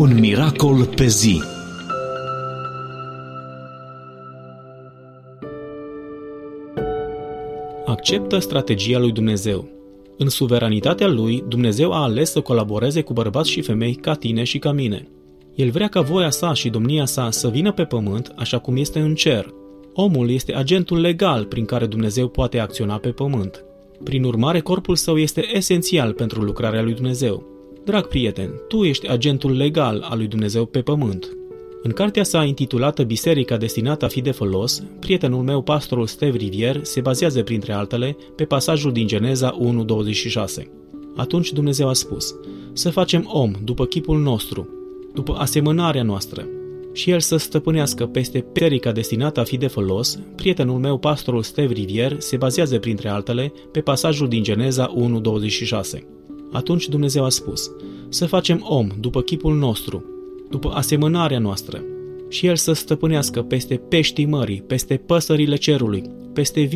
Un miracol pe zi. Acceptă strategia lui Dumnezeu. În suveranitatea lui, Dumnezeu a ales să colaboreze cu bărbați și femei ca tine și ca mine. El vrea ca voia sa și domnia sa să vină pe pământ așa cum este în cer. Omul este agentul legal prin care Dumnezeu poate acționa pe pământ. Prin urmare, corpul său este esențial pentru lucrarea lui Dumnezeu. Drag prieten, tu ești agentul legal al lui Dumnezeu pe pământ. În cartea sa intitulată Biserica destinată a fi de folos, prietenul meu, pastorul Steve Rivier, se bazează printre altele pe pasajul din Geneza 1:26. Atunci Dumnezeu a spus: să facem om după chipul nostru, după asemănarea noastră, și el să stăpânească peste biserica destinată a fi de folos. Prietenul meu, pastorul Steve Rivier, se bazează printre altele pe pasajul din Geneza 1:26. Atunci Dumnezeu a spus: să facem om după chipul nostru, după asemănarea noastră, și el să stăpânească peste peștii mării, peste păsările cerului, peste